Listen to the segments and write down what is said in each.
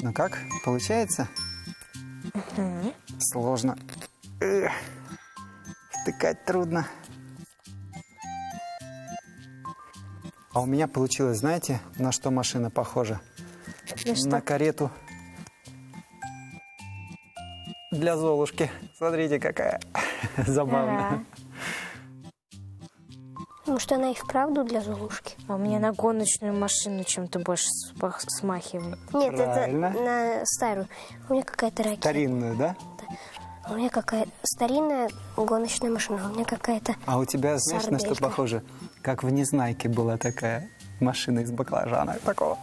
Ну как, получается? Угу. Сложно. Втыкать трудно. А у меня получилось, знаете, на что машина похожа? На карету для Золушки. Смотрите, какая забавная. Ага. Может, она и вправду для Золушки? А у меня на гоночную машину чем-то больше смахивает. Нет, Правильно. это на старую. У меня какая-то ракета. Старинную, да? У меня какая-то старинная гоночная машина. У меня какая-то... А у тебя, знаешь, на что Сарделька. похоже? Как в «Незнайке» была такая машина из баклажана. Такого.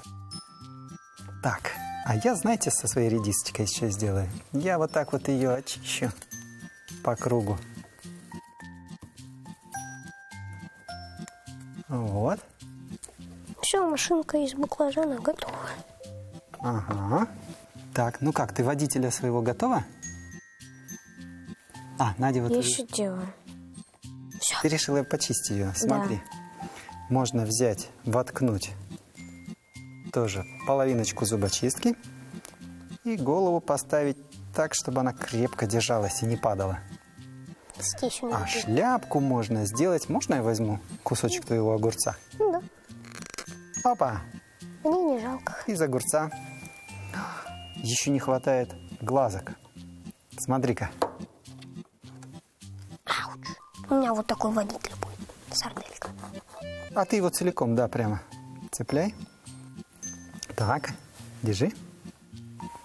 Так, а я, знаете, со своей редисочкой еще сделаю. Я вот так вот ее очищу по кругу. Вот. Все, машинка из баклажана готова. Ага. Так, ну как, ты водителя своего готова? А, Надя, вот Я еще делаю. ты решила почистить ее. Смотри. Можно взять, воткнуть тоже половиночку зубочистки и голову поставить так, чтобы она крепко держалась и не падала. Здесь у А меня... шляпку можно сделать. Можно я возьму кусочек твоего огурца? Ну да. Опа! Мне не жалко. Из огурца. Еще не хватает глазок. Смотри-ка. Ауч. У меня вот такой водитель будет. Сарделька. А ты его целиком, да, прямо цепляй. Так, держи.